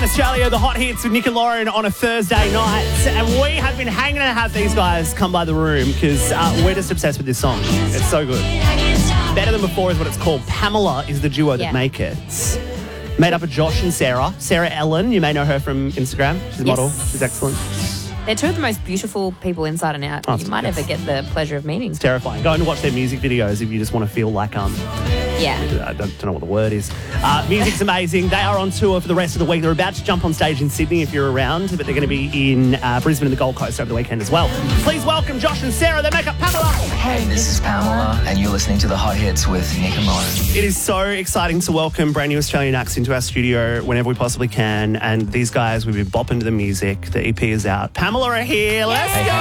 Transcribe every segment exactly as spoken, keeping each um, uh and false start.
nine Australia, the hot hits with Nick and Lauren on a Thursday night. And we have been hanging to have these guys come by the room because uh, we're just obsessed with this song. It's so good. Better Than Before is what it's called. Pamela is the duo that Yeah. make it. Made up of Josh and Sarah. Sarah Ellen, you may know her from Instagram. She's a Yes. model. She's excellent. They're two of the most beautiful people inside and out. Oh, you might yes. never get the pleasure of meeting. It's terrifying. Go and watch their music videos if you just want to feel like um. Yeah. I don't, don't know what the word is. Uh, music's amazing. They are on tour for the rest of the week. They're about to jump on stage in Sydney if you're around, but they're going to be in uh, Brisbane and the Gold Coast over the weekend as well. Please welcome Josh and Sarah. They make up Pamela. Hey, this is Pamela, and you're listening to The Hot Hits with Nick and Lauren. It is so exciting to welcome brand new Australian acts into our studio whenever we possibly can. And these guys, we've been bopping to the music. The E P is out. Pamela are here. Let's Hey.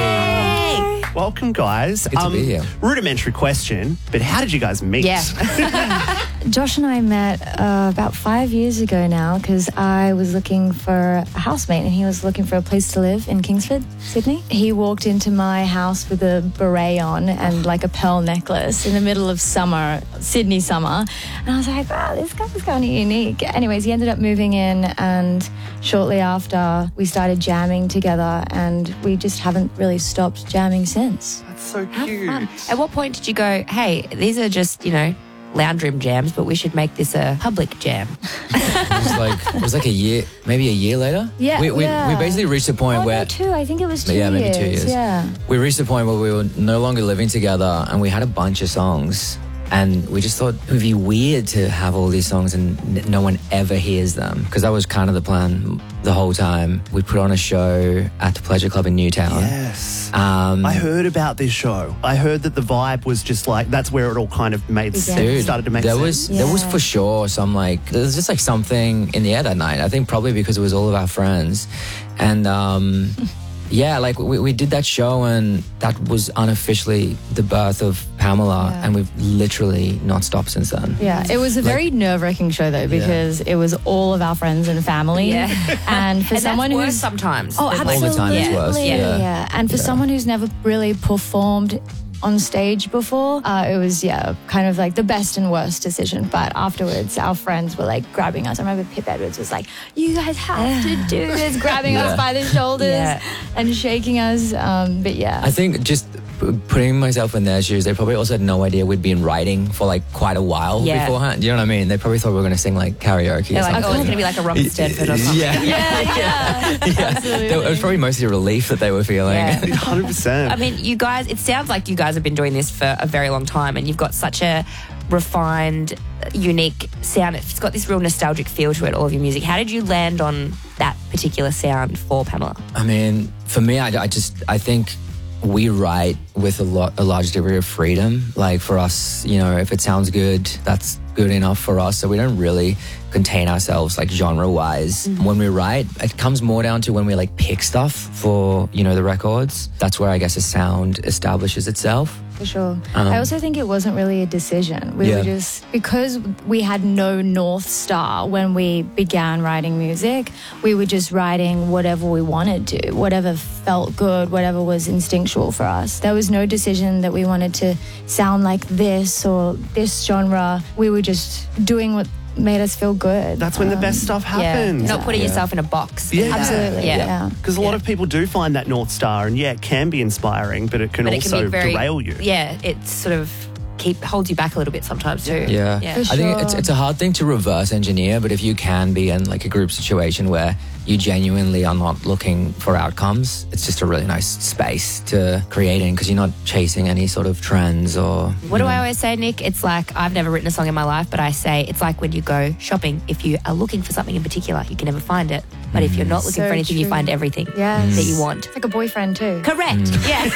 go. Welcome, guys. Good to be here. Rudimentary question, but how did you guys meet? Yeah. Josh and I met uh, about five years ago now because I was looking for a housemate and he was looking for a place to live in Kingsford, Sydney. He walked into my house with a beret on and like a pearl necklace in the middle of summer, Sydney summer. And I was like, wow, this guy's kind of unique. Anyways, he ended up moving in and shortly after we started jamming together and we just haven't really stopped jamming since. That's so cute. Fun. At what point did you go, hey, these are just, you know, lounge room jams, but we should make this a public jam? It was like it was like a year, maybe a year later. Yeah, we we, yeah. we basically reached the point Oh, where no, two. I think it was two yeah, maybe years. two years. Yeah. We reached the point where we were no longer living together, and we had a bunch of songs, and we just thought it would be weird to have all these songs and n- no one ever hears them, because that was kind of the plan the whole time. We put on a show at the Pleasure Club in Newtown. Yes. Um, I heard about this show. I heard that the vibe was just like, that's where it all kind of made sense. Dude, Started to make there sense. was there was Yeah. for sure some like there was just like something in the air that night. I think probably because it was all of our friends, and um, yeah, like we, we did that show, and that was unofficially the birth of Pamela, Yeah. and we've literally not stopped since then. Yeah, it was a very nerve-wracking show though because it was all of our friends and family. Yeah. And for And someone that's worse who's sometimes. oh, than, All like- the time it's absolutely, worse, yeah. yeah. And for Yeah. someone who's never really performed on stage before, uh, it was yeah, kind of like the best and worst decision. But afterwards, our friends were like grabbing us. I remember Pip Edwards was like, "You guys have to do this," grabbing Yeah. us by the shoulders Yeah. and shaking us. Um, but yeah, I think just p- putting myself in their shoes, they probably also had no idea we'd been writing for like quite a while Yeah. beforehand. You know what I mean? They probably thought we were going to sing like karaoke They're or like, something. oh, it's going to be like a Robert Stanford or something. Yeah. yeah, yeah, absolutely. It was probably mostly relief that they were feeling. Yeah. one hundred percent. I mean, you guys, it sounds like you guys have been doing this for a very long time and you've got such a refined, unique sound. It's got this real nostalgic feel to it, all of your music. How did you land on that particular sound for Pamela? I mean, for me, I, I just, I think we write with a lot, a large degree of freedom. Like for us, you know, if it sounds good, that's good enough for us. So we don't really contain ourselves like genre wise. Mm-hmm. When we write, it comes more down to when we like pick stuff for, you know, the records. That's where I guess a sound establishes itself. For sure. Um, I also think it wasn't really a decision. We Yeah. were just, because we had no North Star when we began writing music, we were just writing whatever we wanted to, whatever felt good, whatever was instinctual for us. There was no decision that we wanted to sound like this or this genre. We were just doing what made us feel good. That's when the best stuff happens. You're not putting Yeah. yourself in a box. Yeah. Absolutely, Yeah. yeah. Because a lot of people do find that North Star, and yeah, it can be inspiring, but it can But it also can be very, derail you. Yeah, it sort of keep holds you back a little bit sometimes too. Yeah. Yeah. For I think it's sure. it's a hard thing to reverse engineer, but if you can be in like a group situation where you genuinely are not looking for outcomes, it's just a really nice space to create in because you're not chasing any sort of trends or. What you do know. I always say, Nick? It's like, I've never written a song in my life, but I say it's like when you go shopping. If you are looking for something in particular, you can never find it. But if you're not looking So for anything, you true. find everything Yes. that you want. It's like a boyfriend too. Correct. Yeah.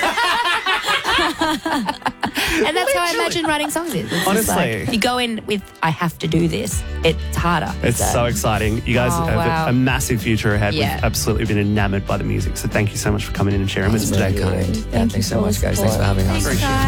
And that's how I imagine writing songs is. It's just Honestly. like, if you go in with, I have to do this, it's harder. It's so exciting. You guys Oh, have wow. a, a massive future ahead. Yeah. We've absolutely been enamored by the music. So thank you so much for coming in and sharing with us Very today. kind. Yeah, Thank thanks you so for much, the guys. Thanks for support. having us. Appreciate it.